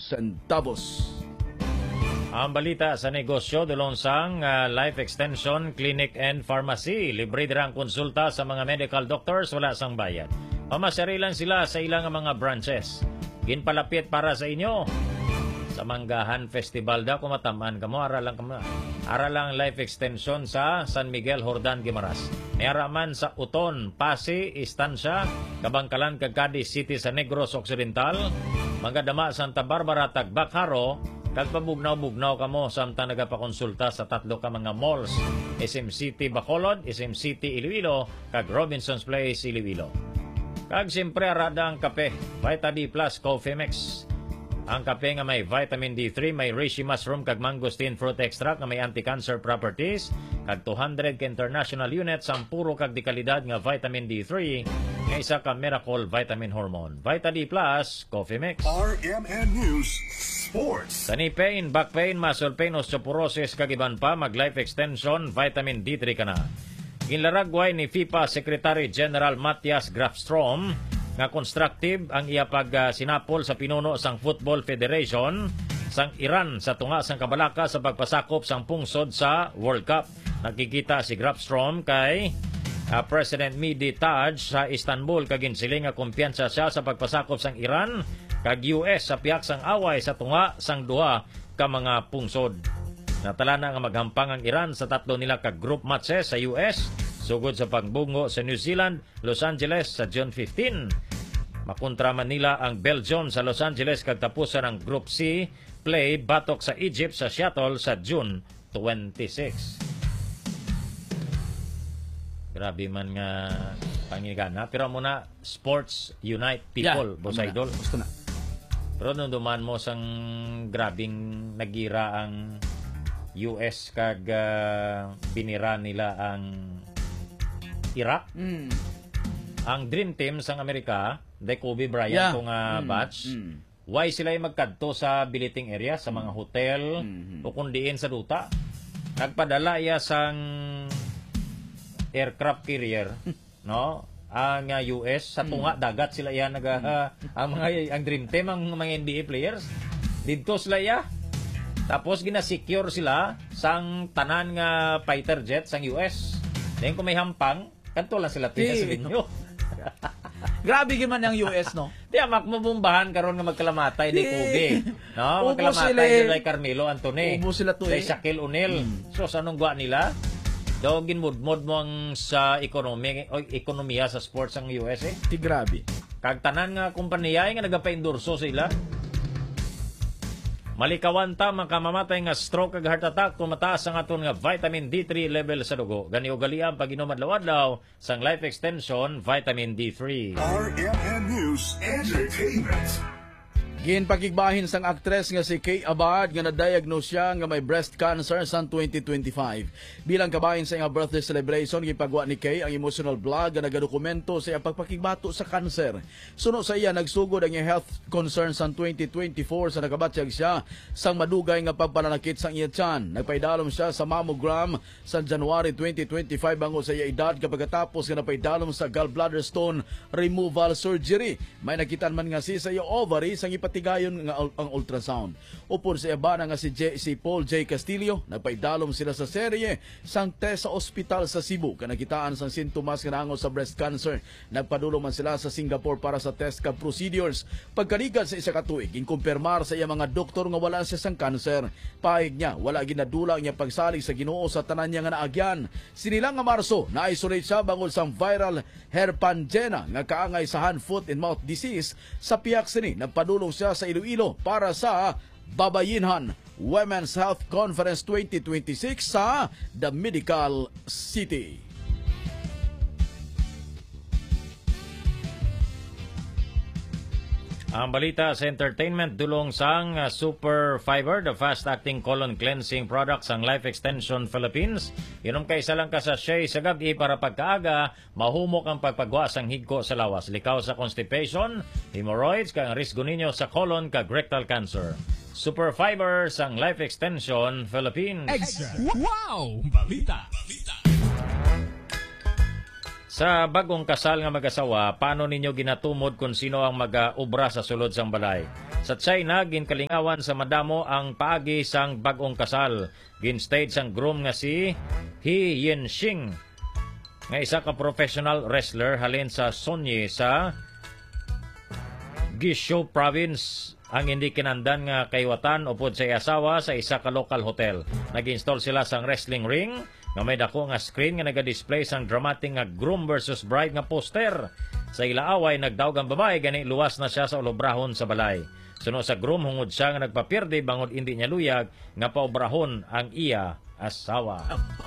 centavos. Ang balita sa negosyo dulong sang Life Extension Clinic and Pharmacy. Libre dirang konsulta sa mga medical doctors, wala sang bayad. Pamasyari lang sila sa ilang mga branches. Ginpalapit para sa inyo. Sa Manggahan Festival da, kumatamaan ka mo, aralang Life Extension sa San Miguel, Jordan, Guimaras. Mayaraman sa Uton, Pasi, Istansya, Kabangkalan, Cadiz City sa Negros Occidental, Mangadama, Santa Barbara, Tagbakaro, kagpabugnaw-bugnaw ka mo samtang nagapakonsulta sa tatlo ka mga malls, SM City Bacolod, SM City Iloilo, kag Robinson's Place Iloilo. Kag siyempre arada ang kape, Vita D Plus Coffee Mix. Ang kape nga may vitamin D3, may reishi mushroom kag mangosteen fruit extract nga may anti-cancer properties, kag 200 ka international units ang puro kag di kalidad nga vitamin D3 nga isa ka miracle vitamin hormone. Vita D Plus Coffee Mix. RMN News Sports. Sa knee pain, back pain, muscle pain, osteoporosis kag iban pa, mag life extension vitamin D3 ka na. Ginlaragway ni FIFA Secretary General Matthias Grafstrom nga constructive ang iya pag sinapol sa pinuno sang Football Federation sang Iran sa tunga sang kabalaka sa pagpasakop sang pungsod sa World Cup. Nakikita si Grafstrom kay President Mehdi Taj sa Istanbul kag ginsiling nga kumpiyansa siya sa pagpasakop sang Iran kag US sa piyak sang away sa tunga sang duha ka mga pungsod. Natala na nga maghampang ang Iran sa tatlo nila kag group matches sa US sugod sa pagbungo sa New Zealand, Los Angeles sa June 15. Makontra man nila ang Belgium sa Los Angeles kag tapusan ang Group C play batok sa Egypt sa Seattle sa June 26. Grabe man nga pangigana. Pero muna, Sports Unite People, Boss Idol. Gusto na. Pero nung duman mo sang grabing nagira ang US kag binira nila ang Iraq. Ang Dream Team sang Amerika, de Kobe Bryant kung batch, why sila yung magkadto sa billeting area, sa mga hotel, o kundiin sa duta. Nagpadala iya sang aircraft carrier, no? Ang US, sa tunga, dagat sila iya, ang Dream Team, ang mga NBA players, dito sila iya. Tapos gina-secure sila sang tanan nga fighter jet sang US. Then kung may hampang, kanto lang sila tiya sa linyo. Grabe giman ang US, no? Di amak mabumbahan karon nga magkalamatay di Kobe. No, Ubo sila magkalamatay di Carmelo Anthony. Ubo sila to Di Shaquille O'Neal. So anong gwa nila? Daw ginmudmod mo ang sa ekonomiya sa sports ang US eh. Ti grabe. Kag tanan nga kompanya nga nagapaendorso sila. Malikawan ta makamamatay nga stroke kag heart attack kung mataas ang aton nga vitamin D3 level sa dugo. Gani ugali ang pag-inom adlaw-adlaw sang Life Extension Vitamin D3. RMN News Entertainment. Ginpakigbahin sang aktres nga si Kay Abad nga na-diagnose siya nga may breast cancer sa 2025. Bilang kabahin sa iyang birthday celebration, gipagwa ni Kay ang emotional vlog nga nagadokumento sa iyang pagpakigbato sa cancer. Suno sa iya, nagsugod ang iyang health concerns sa 2024 sa nakabatyag siya sang madugay nga pagpananakit sa iya tiyan. Nagpaidalom siya sa mammogram sa January 2025 bango sa iya edad kapagkatapos nga napaidalom sa gallbladder stone removal surgery. May nakitan man nga si sa iya ovary sang patigayon nga ang ultrasound. Upon sa ibana nga si Paul J. Castillo, nagpaidalom sila sa serye sang test sa ospital sa Cebu. Kanakitaan sang sintomas nga nango sa breast cancer. Nagpadulong man sila sa Singapore para sa test ka procedures. Pagkalikan sa isa ka tuig, inkumpirmar sa iya mga doktor nga wala siya sang cancer. Pahig niya, wala ginadulang niya pagsalig sa Ginoo sa tanan niya nga naagyan. Sinilang nga Marso, na-isolate siya bangod sang viral herpangina nga kaangay sa hand, foot, and mouth disease. Sa piyak sini, nagpadulong siya sa Iloilo para sa Babayinhan Women's Health Conference 2026 sa The Medical City. Ang balita sa entertainment, dulong sang Super Fiber, the fast-acting colon cleansing product sang Life Extension Philippines. Inom ka isa lang ka sa Shea sa gabi para pagkaaga, mahumok ang pagpagwa sang higko sa lawas. Likaw sa constipation, hemorrhoids, kang risgo ninyo sa colon kag rectal cancer. Super Fiber sang Life Extension Philippines. Extra! Wow! Balita! Sa bagong kasal nga mag-asawa, paano ninyo ginatumod kung sino ang mag-ubra sa sulod sang balay? Sa China, ginkalingawan sa madamo ang paagi sang bagong kasal. Gin-stage ang groom nga si He Yinxing, nga isa ka professional wrestler halin sa Sonye sa Guizhou Province. Ang hindi kinandan nga kaywatan upod sa asawa sa isa ka local hotel. Nag-install sila sang wrestling ring nga may dako nga screen nga naga-display sang dramatic nga groom versus bride nga poster. Sa ilaaway, nagdawg ang babae, gani luwas na siya sa ulobrahon sa balay. Suno sa groom, hungod siya nga nagpapirdi bangod hindi niya luyag nga paubrahon ang iya asawa.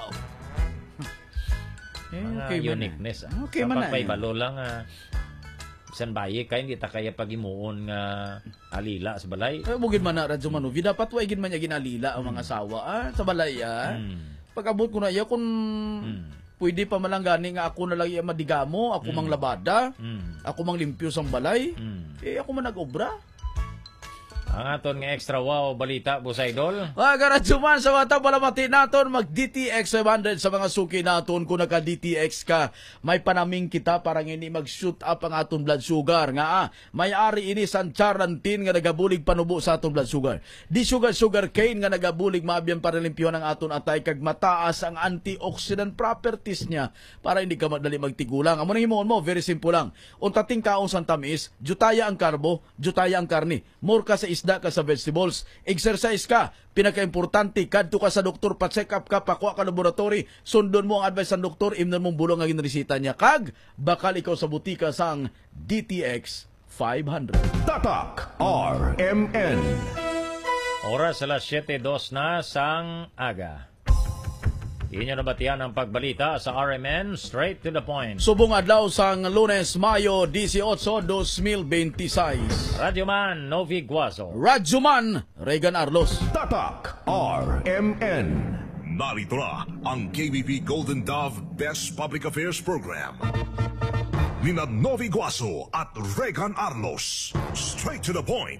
Mga okay uniqueness. Okay sa man na. pagpaybalo lang, bisan bayi kay hindi ta kaya pagimuon nga alila sa balay. Bugid man na Radyo Manuvi, dapat wa gid man niya ginalila ang mga asawa sa balay. Pag-abot ko na iya kung pwede pa malang gani nga ako na lang iya madigamo, ako mang labada, ako mang limpyo sang balay, ako man nag-obra. Ang aton nga extra wow balita, Boss Idol. Radyoman sa mga palamati naton, mag-DTX 500 sa mga suki naton. Kung naka-DTX ka, may panaming kita para hindi mag-shoot up ang aton blood sugar. Nga may ari ini sancharantin nga nagabulig panubo sa aton blood sugar. Di sugar cane nga nagabulig maabyan para limpyon ang aton atay kag mataas ang antioxidant properties niya para hindi ka madali magtigulang. Amo nang himon mo, very simple lang. Untating kaon sang tamis, jutaya ang karbo, jutaya ang karni. More ka sa isda ka sa vegetables. Exercise ka. Pinaka-importante, kadto ka sa doktor, pa-check up ka, pakuha ka laboratory, sundon mo ang advice ng doktor, imnon mong bulong ang ginresita niya. Kag, bakal ikaw sa butika sang DTX 500. Tatak RMN. Oras alas 7:02 na sang aga. Inyo nabatian ang pagbalita sa RMN, straight to the point. Subong adlaw sang Lunes, Mayo 18, 2026. Radyoman Novi Guaso. Radyoman Regan Arlos. Tatak RMN. Narito na ang KBP Golden Dove Best Public Affairs Program. Nina Novi Guaso at Regan Arlos. Straight to the point.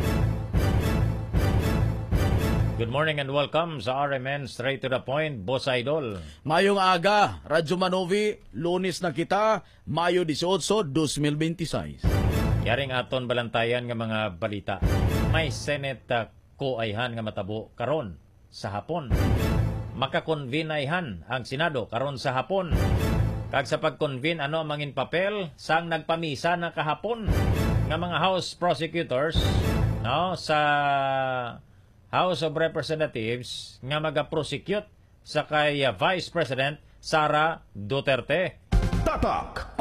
Good morning and welcome sa RMN Straight to the Point, Boss Idol. Mayong aga, Radyo Manovi, Lunes na kita, Mayo 18, 2026. Yaring aton balantayan nga mga balita. May Senate kuayhan nga matabo karon sa hapon. Makakonvene ayhan ang Senado karon sa hapon. Kag sa pagkonvene ano ang mangin papel sang nagpamisa na kahapon nga mga House prosecutors no sa House of Representatives nga maga-prosecute sa kay Vice President Sara Duterte. Tatak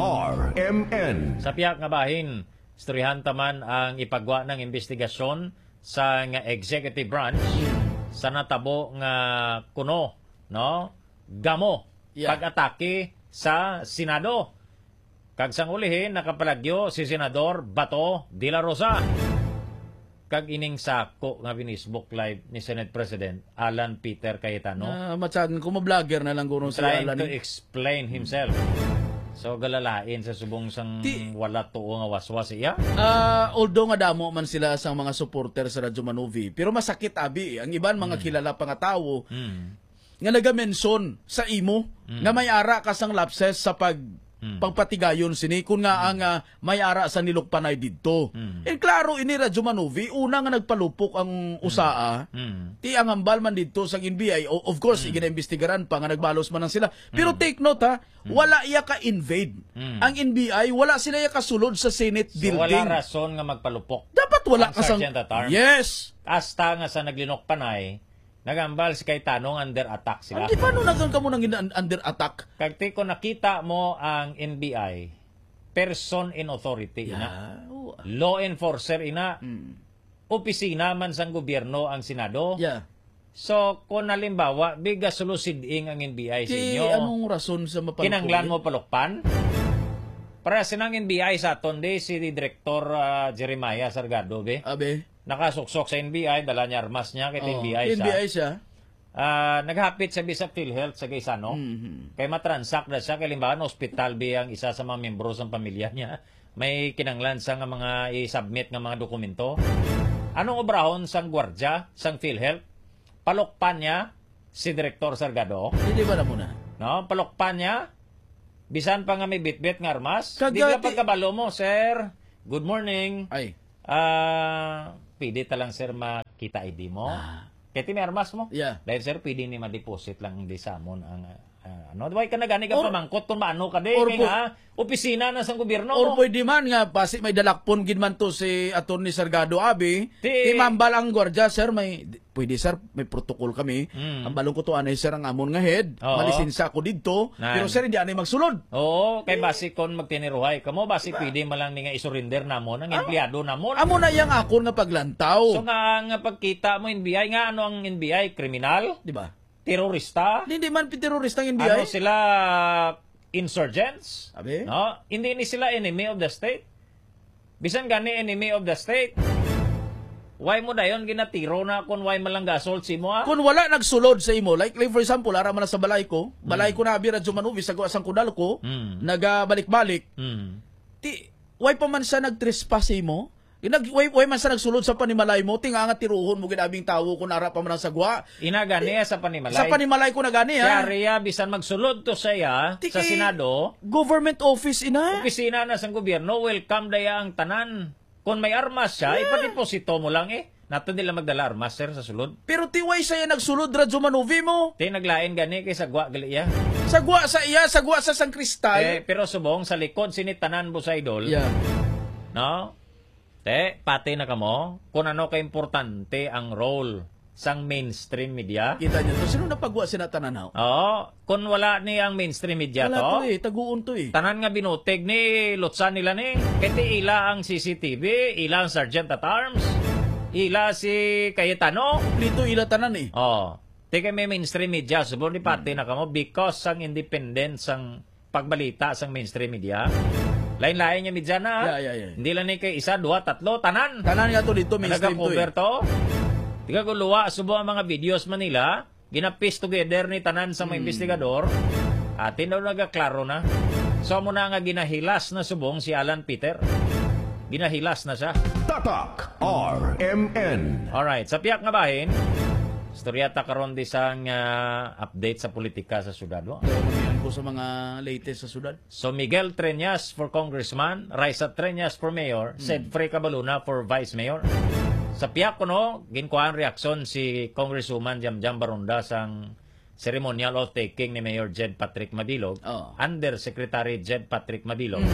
RMN. Sa piyak nga bahin, istoryahan taman ang ipagwa ng investigasyon sa nga executive branch sa natabo nga kuno, no? Gamo, pag-atake sa Senado. Kag sang ulihin, nakapalagyo si Senador Bato de la Rosa. Kag ining sako nga binisbook live ni Senate President Alan Peter Cayetano. Matsagan ko, ma-vlogger na lang guro si trying Alan. to explain himself. So galalain sa subong sang wala tuo nga waswas iya. Although nga damo man sila sa mga supporter sa Radyo Manovi, pero masakit abi ang iban mga kilala pa nga tawo nga naga-mention sa imo nga may ara ka sang lapses sa pagpatigayon sini kun nga ang may ara sa nilukpanay didto. Klaro ini Radyo Manovi una nga nagpalupok ang usaa. Ti ang hambal man didto sa NBI, of course igina-imbestigaran pa nga nagbalos man sila. Pero take note wala iya ka invade. Ang NBI wala sila iya kasulod sa Senate So building. wala rason nga magpalupok. Dapat wala ang ka sang Sergeant at Arms. Yes. Hasta nga sa naglinok panay, nagambal si Cayetano under attack sila. Di paano nagan ka mo nang under attack? Kag tiko nakita mo ang NBI, person in authority ina. Law enforcer ina. Opisina man sang gobyerno ang Senado. Yeah. So kung halimbawa biga sulusiding ang NBI sa inyo, Anong rason sa mapalupok? kinanglan mo palukpan? Para sinang NBI sa aton di si Director Jeremiah Sargado be. Abe. Nakasuksok sa NBI, dala niya armas niya kay NBI siya. NBI siya. Naghapit sa sa PhilHealth sa Gaisano. Kay matransact na siya kay limbahan hospital biyang isa sa mga miyembro sa pamilya niya. May kinanglan sa nga mga i-submit nga mga dokumento. Anong obrahon sang gwardya sang PhilHealth? Palukpan niya si Director Sargado. Hindi ba na muna? No, palukpan niya. Bisan pa nga may bitbit nga armas. Kagati- Di ka pagkabalo mo, sir. Good morning. Ay. pwede talang sir makita ID mo. Kaya may armas mo. Yeah. Dahil sir, pwede ni ma-deposit lang di sa amon ang ano. Duway ka na gani ka pamangkot kung maano ka di. Kaya nga, opisina na sa gobyerno Or mo. pwede man nga, pasi may dalakpon gid man to si Atty. Sargado Abi. Imambal ang gwardiya, sir, pwede sir, may protocol kami. Ang balong ko to anay sir ang amon nga head. Oo. Malisensa ako didto. Pero sir, hindi anay magsulod. Oo, kay basi kon magtiniruhay kamo, basi pwede malang ni nga isurrender namon ang empleyado namon. Amo na yang akon nga paglantaw. So nga pagkita mo NBI, nga ano ang NBI? Kriminal? Di ba? Terorista? Hindi man terorista ng NBI. Ano sila? Insurgents? Abi? No? Hindi ni sila enemy of the state. Bisan gani enemy of the state. Why mo dayon ginatiro na kung why malang gasol si mo? Kung wala nagsulod sa imo, like for example, ara man na sa balay ko na abi radyo manubi sa guasang kudal ko, nagabalik-balik. Why pa man siya nagtrespass sa imo? Way man sa nagsulod sa panimalay mo, tinga nga tiruhon mo ginabing tawo kung ara pa man ang sagwa. Inagani sa panimalay. Sa panimalay ko na gani ha. Kaya bisan magsulod to saya sa Senado, government office ina. opisina na sa gobyerno, welcome daya ang tanan. Kung may armas siya, ipadeposito mo lang Nato nila magdala armas sir sa sulod. Pero tiway saya nagsulod radyo manubi mo. Naglain gani kay sagwa gali iya. Sagwa sa iya, sagwa sa Sang Cristal. Pero subong sa likod sinitanan mo sa idol. Yeah. No? Pati na kamo kung ano ka-importante ang role sang mainstream media. Kita niyo to, sino napagwa sinatanaw? Oo, kung wala ni ang mainstream media Wala to taguon to tanan nga binutig ni lutsan nila ni. Kaya ila ang CCTV, ila ang Sergeant at Arms, ila si Cayetano. Dito ila tanan Oo. Teka may mainstream media, subong ni pati na kamo because sang independence sang pagbalita sang mainstream media. Lain-lain niya media na. Yeah. Hindi lang ni kay isa, dua, tatlo, tanan. Tanan nga to dito mainstream to. Nag-cover to. Tiga guluwa subo ang mga videos Manila, ginapis together ni tanan sa mga investigador. Atin daw nagaklaro na. So mo na nga ginahilas na subong si Alan Peter. Ginahilas na siya. Tatak RMN. Alright, sa piyak nga bahin, storyata karon di sang update sa politika sa syudad. Namihan ko sa mga latest sa syudad. So Miguel Treñas for congressman, Raisa Treñas for mayor, Sed Frey Cabaluna for vice mayor. Sa piyak ko ginkuhaan reaksyon si Congresswoman Jamjam Baronda sang ceremonial oath-taking ni Mayor Jed Patrick Madilog, Under Secretary Jed Patrick Madilog.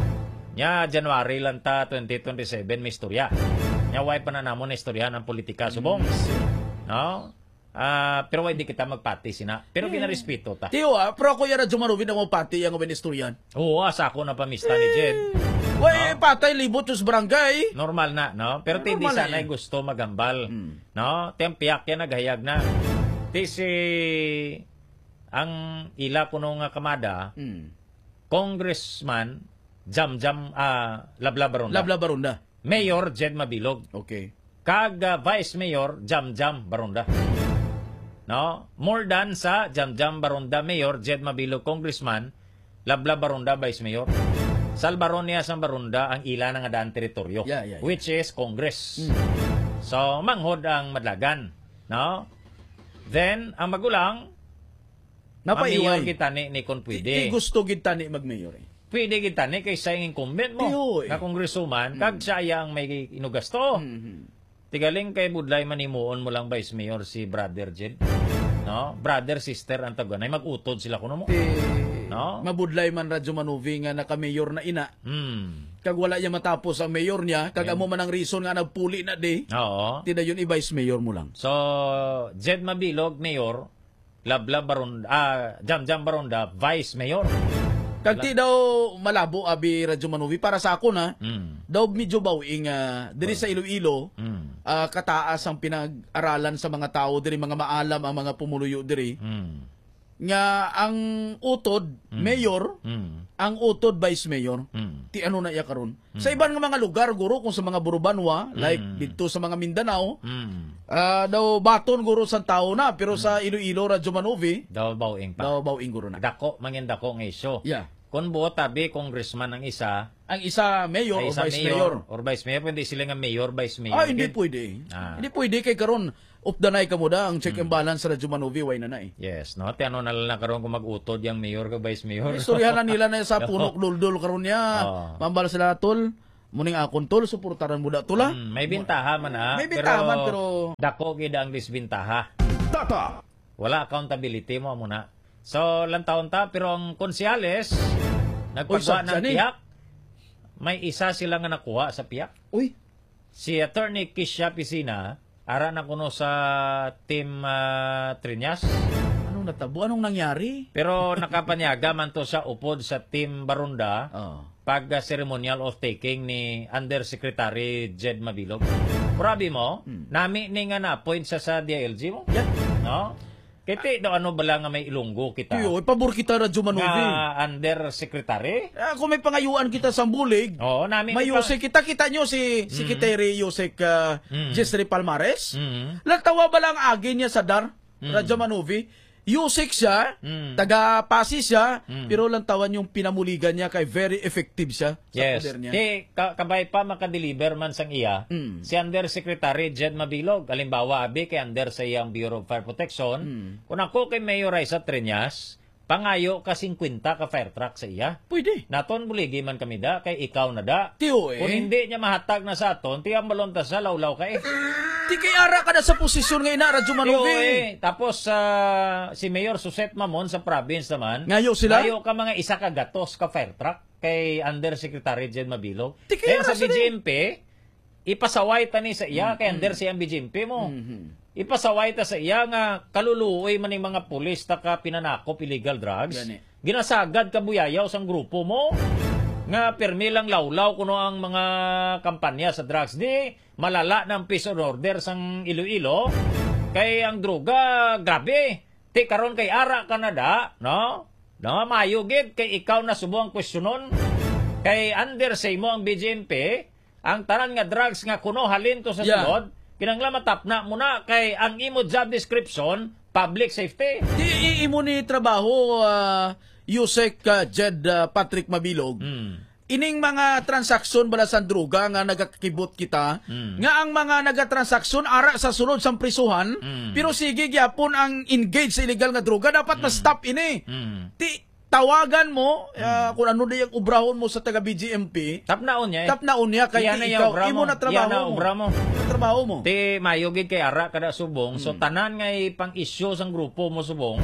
Nya January lang ta 2027 may istorya. Nya way pa na namon na istoryahan ang politika subong. No? Pero hindi kita magpati sina. Pero ginarespeto ta. Tiyo pero ako yara jumarubin ang pati yung binistoryan. Oo, asa ko na pamista ni Jed. Way patay libot sa barangay. Normal na, no? Pero hindi sana gusto magambal. No? Tempiyak yan naghayag na. Si ang ila kuno nga kamada, Congressman Jamjam Labla Baronda. Mayor Jed Mabilog. Okay. Kag Vice Mayor Jamjam Baronda. No? More than sa Jamjam Baronda Mayor Jed Mabilog Congressman, Labla Baronda Vice Mayor. Salbaronia sang Baronda ang ila nga daan teritoryo, which is Congress. So manghod ang madlagan, no? Then ang magulang napaiwan kita ni kon pwede. Gusto kita ni magmayor Pwede kita ni kay sa incumbent mo na congresswoman kag siya ang may inugasto. Tigaling kay budlay manimuon mo lang vice mayor si Brother Jed. No? Brother sister ang taganay magutod sila kuno mo. No? Mabudlay man radyo manuvi nga naka-mayor na ina. Kag wala niya matapos ang mayor niya, kag amo man ang reason nga nagpuli na di. Oo. Tida yun i-vice mayor mo lang. So, Jed Mabilog, mayor, Labla Baronda, Jamjam Baronda, vice mayor. Kag ti daw malabo abi radyo manuvi para sa ako na, daw medyo bawing diri sa Iloilo, kataas ang pinag-aralan sa mga tao diri, mga maalam ang mga pumuluyo diri. Nga ang utod mayor, ang utod vice mayor. Ti ano na iya karon. Sa ibang mga lugar guro kung sa mga Burubanwa, like dito sa mga Mindanao, daw baton guro sa tao na, pero sa Iloilo radyo manuvi, daw bawing pa. daw bawing guro na. Dako mangin dako ng isyo. Yeah. Kung buot tabi congressman ang isa mayor o vice mayor. Or vice mayor, hindi sila nga mayor, vice mayor. Hindi pwede. Hindi pwede kay karon of the night kamo da ang check and balance sa Radyo Manovi way na na Yes, no? Tiano na lang karon kung mag-utod yung mayor ka vice mayor. Istoryahan na nila na sa punok duldul karon niya. Mambal sila tol. Muning akon tol suportaran mo da tula. May bintaha man May bintaha man, pero dako gid ang disbintaha. Data. Wala accountability mo muna. So, lantaon ta, pero ang konsyales, nagpagawa ng sadya ni. piyak, may isa sila nga nakuha sa piyak. uy, Si Attorney Kisha Piscina, ara na kuno sa Team Triñas, anong natabo? Anong nangyari? pero nakapanyaga man to sa upod sa Team Barunda Oh. pag ceremonial of taking ni Undersecretary Jed Mabilog. Grabe mo, nami ni nga na-appoint sa DILG mo. Yeah. No? Kiti, no, ano bala nga may ilunggo kita? Uy, pabor kita Radyo Manovi. Nga Undersecretary? Kung may pangayuan kita sa bulig, Oo, nami. may Yusek kita nyo si Secretary Yusek Jesri Palmares. Lantawa ba lang agi niya sa DAR, Radyo Manovi? Yusek siya, taga-Pasi siya, pero lantawan yung pinamuligan niya kay very effective siya sa Yes. poder niya. Di, kabay pa makadeliver man sang iya, si Undersecretary Jed Mabilog, alimbawa abi kay under sa iyang Bureau of Fire Protection, kung ako kay Mayor Raisa Triñas, pangayo ka 50 ka fire truck sa iya. Pwede. Naton buligi man kami da, kay ikaw na da. Tiyo Kung hindi niya mahatag na sa aton, tiyang balonta sa lawlaw ka eh. Di kay ara ka na sa posisyon ngayon na Radyo Manovi. Tapos si Mayor Suset Mamon sa province naman, Ngayo sila? Ngayo ka mga isa ka gatos ka fire truck kay Undersecretary Jed Mabilog. Di kaya Then sa sila BGMP, ipasaway ta ni sa iya kay Under siyang BGMP mo. Ipasaway ta sa iya nga kaluluoy man ning mga pulis ta ka pinanakop illegal drugs. Gani. Ginasagad ka buyayaw sang grupo mo. Nga permi lang lawlaw kuno ang mga kampanya sa drugs di malala ng peace and order sang Iloilo kay ang droga grabe ti karon kay ara Canada no mayugid kay ikaw na subuang kwestiyonon kay under say mo ang BGMP ang tanan nga drugs nga kuno halin to sa sulod kinanglan matapna muna kay ang imo job description public safety. Di imo ni trabaho Yusek Jed Patrick Mabilog. Ining mga transaksyon bala sa droga nga nagakibot kita, nga ang mga nagatransaksyon ara sa sunod sa prisuhan, pero sige gyapon ang engage sa illegal nga droga dapat ma-stop ini. Ti tawagan mo kung ano di yung ubrahon mo sa taga BGMP. Tapnaon niya Kay ikaw imo na trabaho mo. Trabaho mo. Ti mayugid kay ara kada subong so tanan nga pang-issue sang grupo mo subong.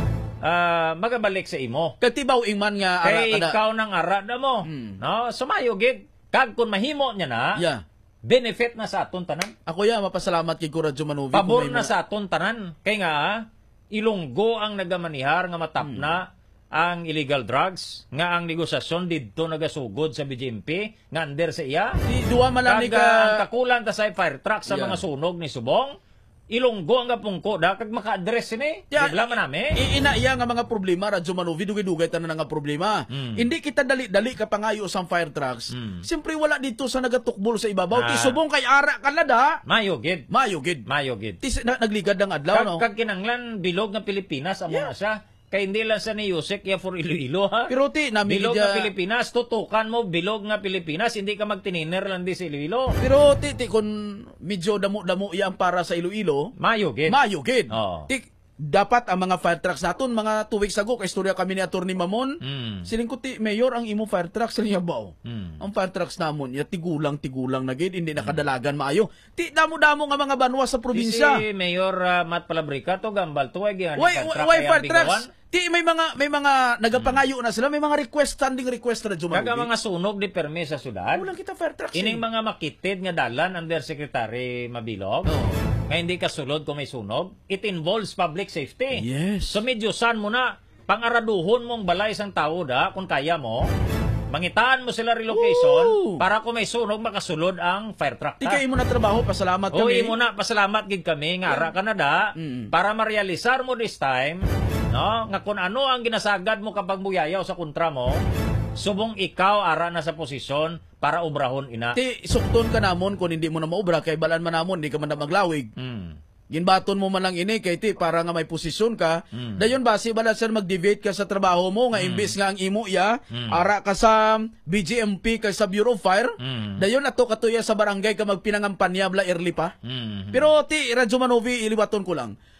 Magabalik sa imo. Katibaw ingman nga ara Kay kada. ikaw nang ara na mo. No, sumayugid kag kun mahimo niya na. Yeah. Benefit na sa aton tanan. Ako mapasalamat kay Radyo Manovi. Pabor na sa aton tanan. Kay nga ilunggo ang nagamanihar nga matapna ang illegal drugs nga ang negosasyon didto nagasugod sa BGMP nga under sa iya. Di duwa man lang ni Ang ka kakulan ta sa fire truck sa mga sunog ni subong. Ilunggo ang gapungko da kag maka-address ini. Bigla man nami. Inaiya nga mga problema Radyo Manovi dugay-dugay tanan nga problema. Hindi kita dali-dali ka pangayo sa fire trucks. Siyempre wala dito sa nagatukbol sa ibabaw. Ti subong kay ara Canada. Mayugid. Mayugid. Ti nagligad ang adlaw no. Kag kinanglan bilog nga Pilipinas amo na siya. Kay hindi lang sa ni Yusek ya for Iloilo ha. Pero ti nami bilog nga Pilipinas tutukan mo bilog nga Pilipinas hindi ka magtininer lang di sa Iloilo. Pero ti kun medyo damo-damo yang para sa Iloilo. Mayugid. Oo. Ti dapat ang mga fire trucks naton mga 2 weeks ago kay istorya kami ni Attorney Mamon. Siling ko ti mayor ang imo fire trucks niya baw. Ang fire trucks namon ya tigulang na gid hindi nakadalagan maayo. Ti damo-damo nga mga banwa sa probinsya. Si Mayor Matt Palabrica to gambal to ay fire trucks. Ti may mga nagapangayo na sila, may mga standing request na Radyo Manovi. Kaga mga sunog di permi sa syudad. Walang kita fire trucks. Ining mga makitid nga dalan under Secretary Mabilog. Nga hindi kasulod kung may sunog, it involves public safety. Yes. So medyo san mo na, pangaraduhon mong balay sang tao da, kung kaya mo, mangitaan mo sila relocation para kung may sunog, makasulod ang fire truck. Di kayo mo na trabaho, pasalamat kami. Uy mo na, pasalamat gid kami, nga ara Canada, para marealisar mo this time, no, nga kung ano ang ginasagad mo kapag buyayaw sa kontra mo, subong ikaw ara na sa posisyon para ubrahon ina. Ti sukton ka namon kung hindi mo na maubra kay balan man namon hindi ka man na maglawig. Ginbaton mo man lang ini kay ti para nga may posisyon ka. Dayon base bala sir mag-deviate ka sa trabaho mo nga imbis nga ang imo ara ka sa BGMP kay sa Bureau of Fire. Dayon ato katuya sa barangay ka magpinangampanya bla early pa. Pero ti Radyo Manovi iliwaton ko lang.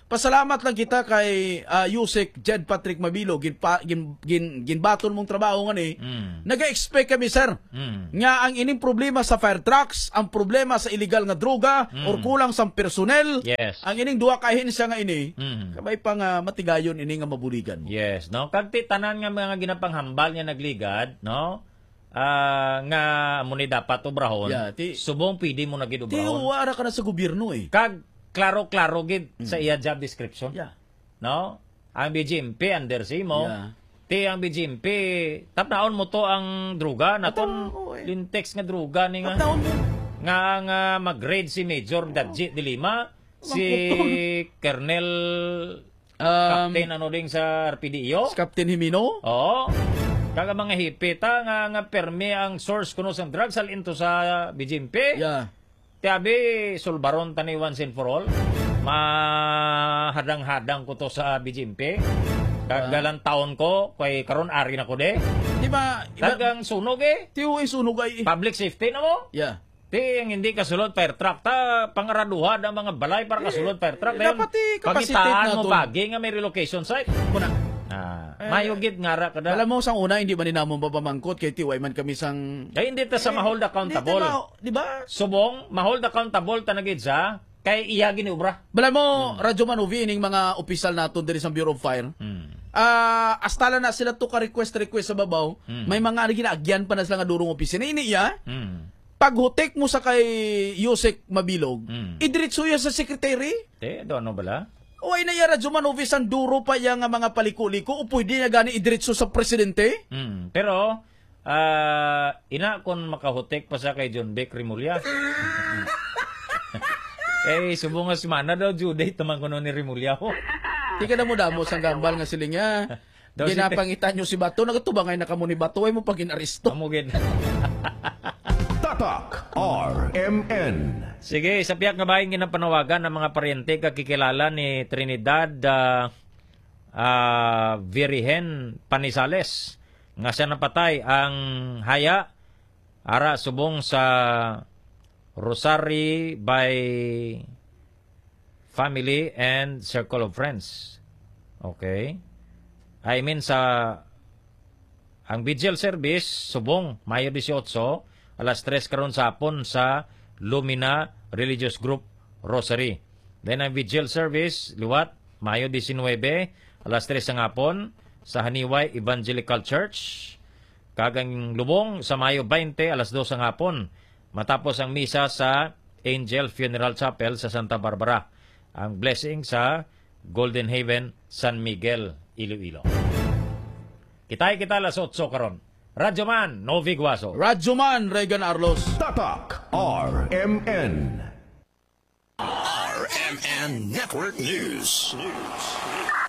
pasalamat lang kita kay Yusek Jed Patrick Mabilo ginbaton mong trabaho nga ni. Naga-expect kami sir nga ang ining problema sa fire trucks, ang problema sa illegal nga droga or kulang sa personnel. Yes. Ang ining duha ka ahensya nga ini kabay pa nga matigayon ini nga mabuligan. Yes, no? Kagti tanan nga mga ginapanghambal niya nagligad, no? Nga muni dapat obrahon. Yeah, subong pwede mo na gid obrahon. Wara ka na sa gobyerno eh. Kag klaro-klaro gid sa iya job description. Yeah. No? Ang BGMP under mo. Yeah. Ti ang BGMP tapnaon mo to ang droga naton lintex nga droga ni nga. Taon mo. Nga mag-grade si Major Dadji Dilima, si Colonel Captain ano ding sa RPDO. Captain Himino. Oo. Kaga mga hipita nga permi ang source kuno sa drugs al into sa BGMP. Yeah. Tiabi sulbaron tani once and for all. Mahadang-hadang ko to sa BGMP. Galang taon ko kay karon ari na ko de. Di ba? Dagang sunog eh. Tiyo ay sunog ay. Public safety na mo. Yeah. Ti ang hindi kasulod fire truck ta pangaraduha ang mga balay para kasulod fire truck. Dapat capacity pagitaan mo naton. pagi nga may relocation site. Kuna. Mayugid ngara kada. Alam mo sang una hindi man ninamon papamangkot kay tiway man kami sang Kay hindi ta sa ma-hold accountable. Di ba? Subong ma-hold accountable ta nagid sa kay iya giniubra. Bala mo Radyo Manuvi ning mga opisyal naton diri sa Bureau of Fire. Astala na sila to ka request sa babaw. May mga ginaagyan pa na sila nga durong opisina ini iya. Paghutek mo sa kay Yusek Mabilog, idiretso ya sa secretary. Te do ano bala? Uy na ya Radyo Manuvi sang duro pa ya nga mga paliko-liko o pwede na gani idiretso sa presidente. Pero ina kon makahutek pa sa kay John Beck Rimulya. Kay subong nga semana daw due date naman kuno ni Rimulya ho. Di ka na mo damo sang gambal nga siling nga. Ginapangitan nyo si Bato, nagatubang ay nakamo ni Bato, ay mo pag inaristo. Amugid. Tatak RMN. Sige, sa piyak nga bahin ginapanawagan ng mga paryente kakikilala ni Trinidad Virihen Panisales nga siya napatay ang haya ara subong sa Rosary by family and circle of friends. Okay? I mean sa ang vigil service subong Mayo 18 alas 3 karon sa hapon sa Lumina Religious Group Rosary. Then ang vigil service liwat Mayo 19 alas 3 sa hapon sa Haniway Evangelical Church. Kagang lubong sa Mayo 20 alas 2 sa hapon matapos ang misa sa Angel Funeral Chapel sa Santa Barbara. Ang blessing sa Golden Haven, San Miguel, Iloilo. Kita alas 8 karon. Radyoman, Novi Guaso. Radyoman, Regan Arlos. Tatak RMN. RMN Network News.